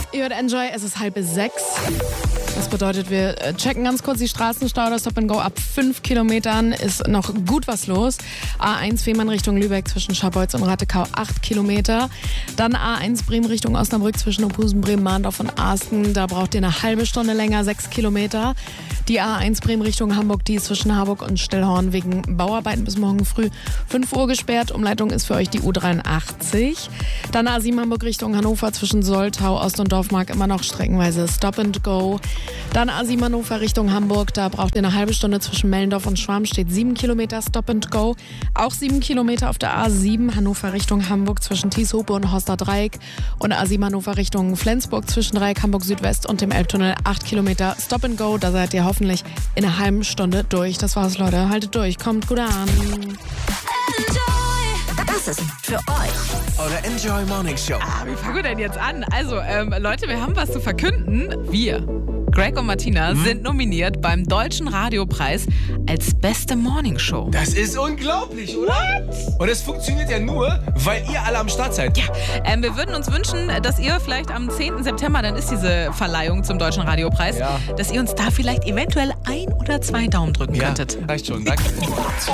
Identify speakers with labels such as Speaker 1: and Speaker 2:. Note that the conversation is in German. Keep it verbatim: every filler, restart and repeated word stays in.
Speaker 1: Ihr hört Enjoy, es ist halb sechs. Das bedeutet, wir checken ganz kurz die Straßenstau. Das Stop and Go ab fünf Kilometern ist noch gut was los. A eins Fehmarn Richtung Lübeck zwischen Scharbeutz und Rattekau acht Kilometer. Dann A eins Bremen Richtung Osnabrück zwischen Opusen, Bremen, Mahndorf und Arsten. Da braucht ihr eine halbe Stunde länger, sechs Kilometer. Die A eins Bremen Richtung Hamburg, die ist zwischen Harburg und Stillhorn wegen Bauarbeiten bis morgen früh fünf Uhr gesperrt. Umleitung ist für euch die U dreiundachtzig. Dann A sieben Hamburg Richtung Hannover zwischen Soltau, Ost- und Dorfmark immer noch streckenweise Stop and Go. Dann A sieben Hannover Richtung Hamburg, da braucht ihr eine halbe Stunde zwischen Mellendorf und Schwarm, steht sieben Kilometer Stop and Go. Auch sieben Kilometer auf der A sieben Hannover Richtung Hamburg zwischen Thieshope und Horster Dreieck. Und A sieben Hannover Richtung Flensburg zwischen Dreieck, Hamburg Südwest und dem Elbtunnel acht Kilometer Stop and Go. Da seid ihr hoffentlich in einer halben Stunde durch. Das war's, Leute. Haltet durch, kommt gut an.
Speaker 2: Das ist für euch
Speaker 3: eure Enjoy Morning Show.
Speaker 4: Ah, wie fangen wir denn jetzt an? Also, ähm, Leute, wir haben was zu verkünden. Wir, Greg und Martina, hm? sind nominiert beim Deutschen Radiopreis als beste Morning Show.
Speaker 3: Das ist unglaublich, oder? What? Und es funktioniert ja nur, weil ihr alle am Start seid.
Speaker 4: Ja, ähm, wir würden uns wünschen, dass ihr vielleicht am zehnten September, dann ist diese Verleihung zum Deutschen Radiopreis,
Speaker 3: ja.
Speaker 4: dass ihr uns da vielleicht eventuell ein oder zwei Daumen drücken
Speaker 3: ja,
Speaker 4: könntet.
Speaker 3: Reicht schon, danke.